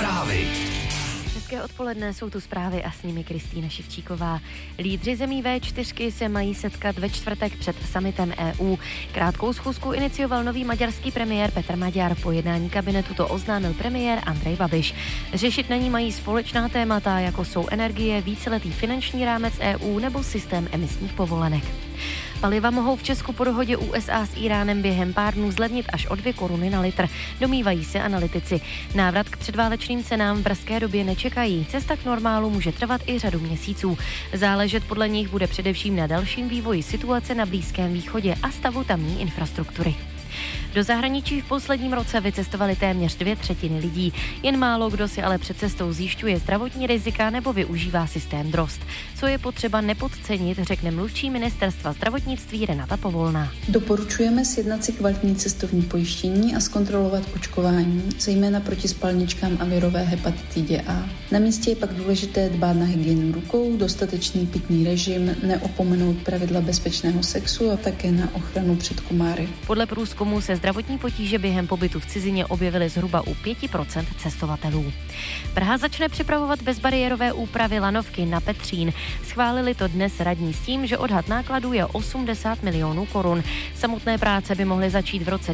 Zprávy. Hezké odpoledne, jsou tu zprávy a s nimi Kristýna Ševčíková. Lídři zemí V4 se mají setkat ve čtvrtek před summitem EU. Krátkou schůzku inicioval nový maďarský premiér Petr Maďar. Po jednání kabinetu to oznámil premiér Andrej Babiš. Řešit na ní mají společná témata, jako jsou energie, víceletý finanční rámec EU nebo systém emisních povolenek. Paliva mohou v Česku po dohodě USA s Íránem během pár dnů zlevnit až o 2 koruny na litr. Domývají se analytici. Návrat k předválečným cenám v brzké době nečekají. Cesta k normálu může trvat i řadu měsíců. Záležet podle nich bude především na dalším vývoji situace na Blízkém východě a stavu tamní infrastruktury. Do zahraničí v posledním roce vycestovali téměř 2/3 lidí. Jen málo kdo si ale před cestou zjišťuje zdravotní rizika nebo využívá systém DROST. Co je potřeba nepodcenit, řekne mluvčí ministerstva zdravotnictví Renata Povolná. Doporučujeme sjednat si kvalitní cestovní pojištění a zkontrolovat očkování, zejména proti spalničkám a virové hepatitidě A. Na místě je pak důležité dbát na hygienu rukou, dostatečný pitný režim, neopomenout pravidla bezpečného sexu a také na ochranu před komáry. Podle průzkumu se zdravotní potíže během pobytu v cizině objevily zhruba u 5% cestovatelů. Praha začne připravovat bezbariérové úpravy lanovky na Petřín. Schválili to dnes radní s tím, že odhad nákladů je 80 milionů korun. Samotné práce by mohly začít v roce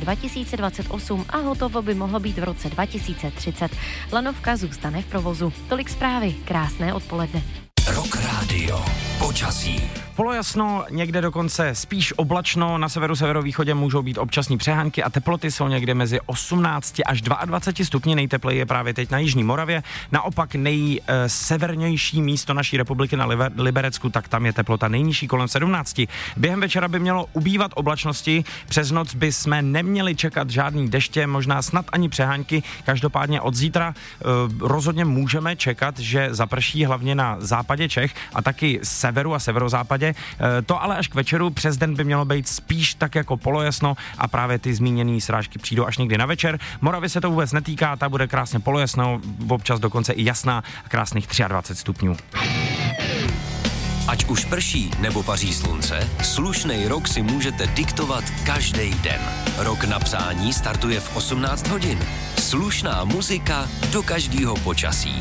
2028 a hotovo by mohlo být v roce 2030. Lanovka zůstane v provozu. Tolik zprávy, krásné odpoledne. Rock Radio. Počasí. Polojasno, někde dokonce spíš oblačno, na severu, severovýchodě můžou být občasní přehánky a teploty jsou někde mezi 18 až 22 stupni, nejtepleji je právě teď na jižní Moravě. Naopak nejsevernější místo naší republiky na Liberecku, tak tam je teplota nejnižší kolem 17. Během večera by mělo ubývat oblačnosti, přes noc by jsme neměli čekat žádný deště, možná snad ani přehánky, každopádně od zítra rozhodně můžeme čekat, že zaprší hlavně na západě Čech a taky severu a severozápadě. To ale až k večeru, přes den by mělo být spíš tak jako polojasno a právě ty zmíněné srážky přijdou až někdy na večer. Moravy se to vůbec netýká, ta bude krásně polojasno, občas dokonce i jasná a krásných 23 stupňů. Ať už prší nebo paří slunce, slušnej rok si můžete diktovat každý den. Rok na psání startuje v 18 hodin. Slušná muzika do každého počasí.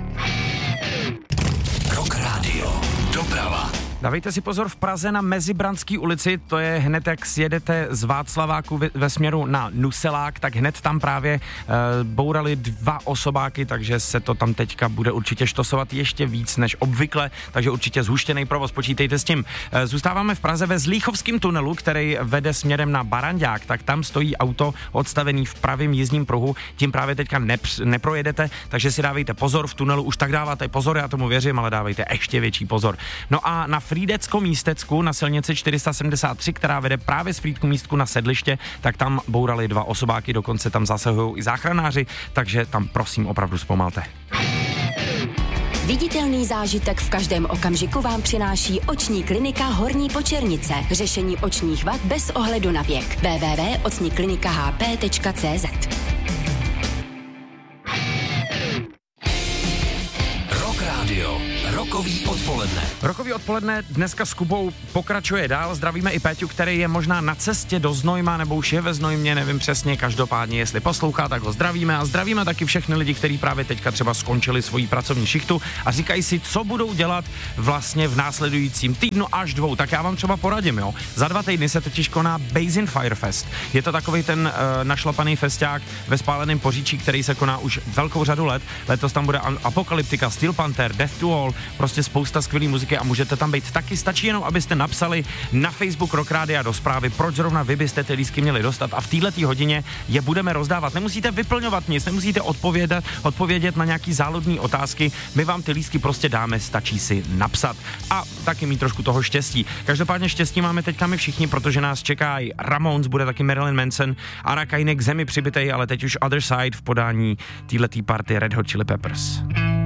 Rock Radio. Doprava. Dávejte si pozor v Praze na Mezibranské ulici, to je hned, jak sjedete z Václaváku ve směru na Nuselák, tak hned tam právě bourali 2 osobáky, takže se to tam teďka bude určitě štosovat ještě víc než obvykle, takže určitě zhuštěný provoz, počítejte s tím. Zůstáváme v Praze ve Zlíchovském tunelu, který vede směrem na Barandák, tak tam stojí auto odstavený v pravém jízdním pruhu, tím právě teďka neprojedete, takže si dávejte pozor, v tunelu už tak dáváte pozor, já tomu věřím, ale dávejte ještě větší pozor. No a na Frýdeckom místecku na silnici 473, která vede právě z Frýdku místku na Sedliště, tak tam bourali 2 osobáky, dokonce tam zasahují i záchranáři, takže tam prosím opravdu zpomalte. Viditelný zážitek v každém okamžiku vám přináší oční klinika Horní Počernice. Řešení očních vad bez ohledu na věk. www.ocniklinikahp.cz. Rock Radio. Rokový odpoledne. Rokový odpoledne dneska s Kubou pokračuje dál. Zdravíme i Péťu, který je možná na cestě do Znojma, nebo už je ve Znojmě, nevím přesně, každopádně, jestli poslouchá, tak ho zdravíme a zdravíme taky všechny lidi, kteří právě teďka třeba skončili svoji pracovní šichtu a říkají si, co budou dělat vlastně v následujícím týdnu až 2. Tak já vám třeba poradím, jo. Za 2 týdny se totiž koná Basin Fire Fest. Je to takovej ten našlapaný festiák ve Spáleném Poříčí, který se koná už velkou řadu let. Letos tam bude Apokalyptika, Steel Panther, Death to All, prostě spousta skvělé muziky a můžete tam být. Taky stačí jenom, abyste napsali na Facebook Rock Rádia do zprávy, proč zrovna vy byste ty lístky měli dostat a v této hodině je budeme rozdávat. Nemusíte vyplňovat nic, nemusíte odpovědět na nějaký záludný otázky, my vám ty lístky prostě dáme, stačí si napsat a taky mít trošku toho štěstí. Každopádně štěstí máme teďka my všichni, protože nás čeká i Ramones, bude taky Marilyn Manson, Ara Kainek, Zemi přibitej, ale teď už Other Side v podání téhletý party Red Hot Chili Peppers.